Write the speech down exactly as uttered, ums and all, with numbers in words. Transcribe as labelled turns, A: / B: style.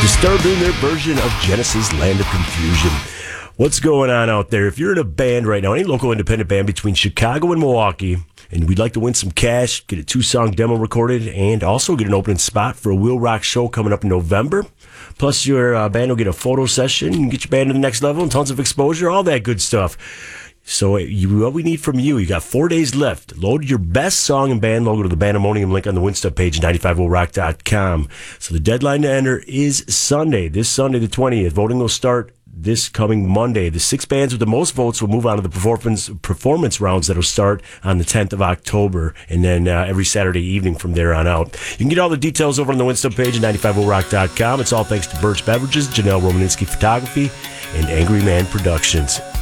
A: Disturbed in their version of Genesis' Land of Confusion. What's going on out there? If you're in a band right now, any local independent band between Chicago and Milwaukee, and we'd like to win some cash, get a two-song demo recorded, and also get an opening spot for a Will Rock show coming up in November. Plus, your uh, band will get a photo session, and get your band to the next level, and tons of exposure, all that good stuff. So you, what we need from you, you got four days left. Load your best song and band logo to the Bandemonium link on the Winstup page at nine five oh rock dot com. So the deadline to enter is Sunday, this Sunday the twentieth. Voting will start this coming Monday. The six bands with the most votes will move on to the performance performance rounds that will start on the tenth of October, and then uh, every Saturday evening from there on out. You can get all the details over on the Winstup page at nine five oh rock dot com. It's all thanks to Birch Beverages, Janelle Romaninski Photography, and Angry Man Productions.